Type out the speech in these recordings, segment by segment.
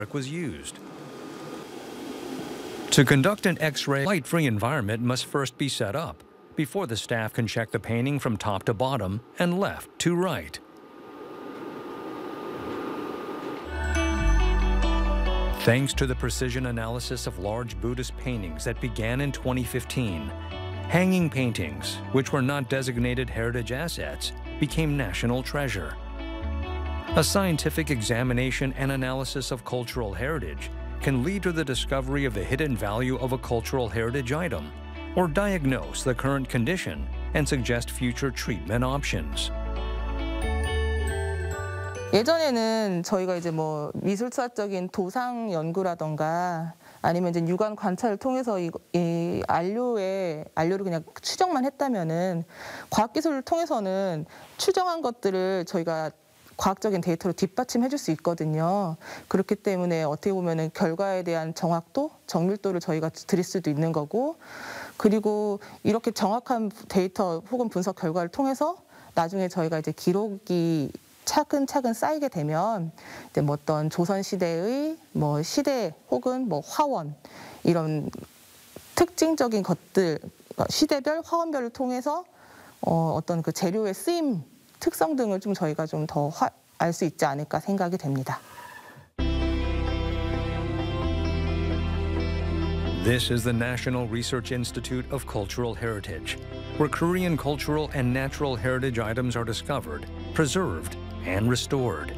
was used. To conduct an X-ray light-free environment must first be set up before the staff can check the painting from top to bottom and left to right. Thanks to the precision analysis of large Buddhist paintings that began in 2015, hanging paintings, which were not designated heritage assets, became national treasure. A scientific examination and analysis of cultural heritage can lead to the discovery of the hidden value of a cultural heritage item, or diagnose the current condition and suggest future treatment options. 예전에는 저희가 이제 뭐 미술사적인 도상 연구라던가 아니면 이제 육안 관찰을 통해서 이 안료를 그냥 추정만 했다면은 과학기술을 통해서는 추정한 것들을 저희가 과학적인 데이터로 뒷받침해 줄 수 있거든요. 그렇기 때문에 어떻게 보면은 결과에 대한 정확도, 정밀도를 저희가 드릴 수도 있는 거고, 그리고 이렇게 정확한 데이터 혹은 분석 결과를 통해서 나중에 저희가 이제 기록이 차근차근 쌓이게 되면 이제 뭐 어떤 조선 시대의 뭐 시대 혹은 뭐 화원 이런 특징적인 것들 시대별 화원별을 통해서 어떤 그 재료의 쓰임 특성 등을 좀 저희가 좀 더 알 수 있지 않을까 생각이 됩니다. This is the National Research Institute of Cultural Heritage, where Korean cultural and natural heritage items are discovered, preserved, and restored.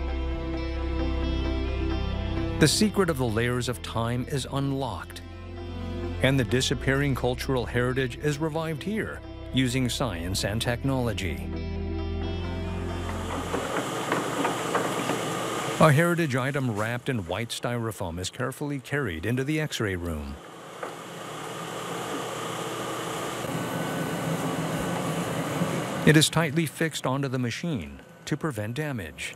The secret of the layers of time is unlocked, and the disappearing cultural heritage is revived here using science and technology. A heritage item wrapped in white styrofoam is carefully carried into the X-ray room. It is tightly fixed onto the machine to prevent damage.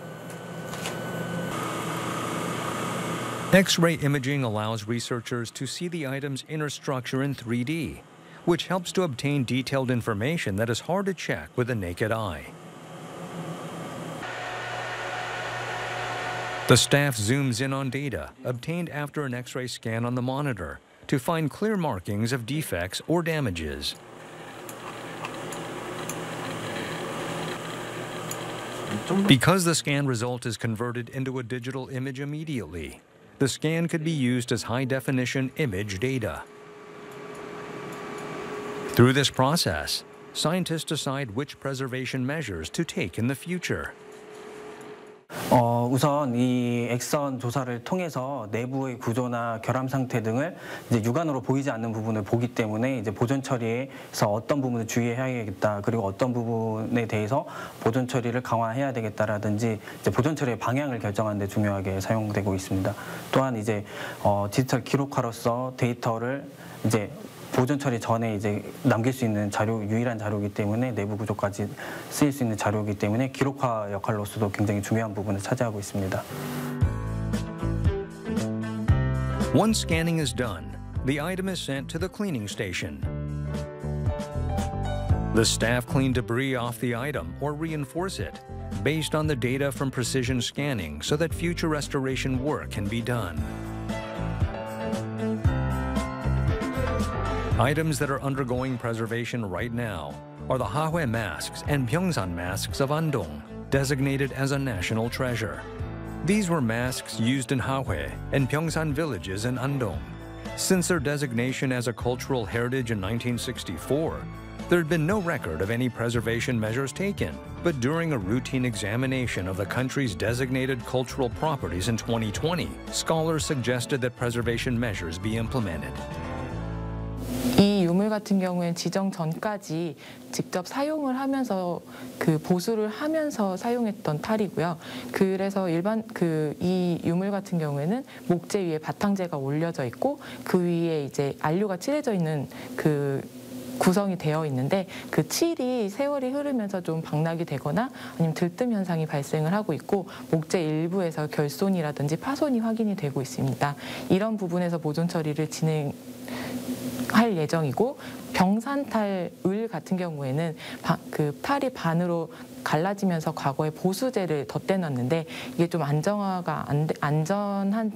X-ray imaging allows researchers to see the item's inner structure in 3D, which helps to obtain detailed information that is hard to check with the naked eye. The staff zooms in on data obtained after an X-ray scan on the monitor to find clear markings of defects or damages. Because the scan result is converted into a digital image immediately, the scan could be used as high-definition image data. Through this process, scientists decide which preservation measures to take in the future. 우선 이 엑선 조사를 통해서 내부의 구조나 결함 상태 등을 이제 육안으로 보이지 않는 부분을 보기 때문에 이제 보존 처리에서 어떤 부분을 주의해야겠다, 그리고 어떤 부분에 대해서 보존 처리를 강화해야 되겠다라든지 이제 보존 처리의 방향을 결정하는 데 중요하게 사용되고 있습니다. 또한 이제 디지털 기록화로서 데이터를 이제 보존 처리 전에 이제 남길 수 있는 자료, 유일한 자료이기 때문에 내부 구조까지 쓰일 수 있는 자료이기 때문에 기록화 역할로서도 굉장히 중요한 부분을 차지하고 있습니다. Once scanning is done, the item is sent to the cleaning station. The staff clean debris off the item or reinforce it based on the data from precision scanning so that future restoration work can be done. Items that are undergoing preservation right now are the Hahue masks and Pyeongsan masks of Andong, designated as a national treasure. These were masks used in Hahue and Pyeongsan villages in Andong. Since their designation as a cultural heritage in 1964, there had been no record of any preservation measures taken, but during a routine examination of the country's designated cultural properties in 2020, scholars suggested that preservation measures be implemented. 이 유물 같은 경우에는 지정 전까지 직접 사용을 하면서 그 보수를 하면서 사용했던 탈이고요. 그래서 이 유물 같은 경우에는 목재 위에 바탕재가 올려져 있고 그 위에 이제 안료가 칠해져 있는 그 구성이 되어 있는데 그 칠이 세월이 흐르면서 좀 박락이 되거나 아니면 들뜸 현상이 발생을 하고 있고 목재 일부에서 결손이라든지 파손이 확인이 되고 있습니다. 이런 부분에서 보존 처리를 할 예정이고, 병산탈 을 같은 경우에는 그 팔이 반으로 갈라지면서 과거에 보수제를 덧대놨는데 이게 좀 안전한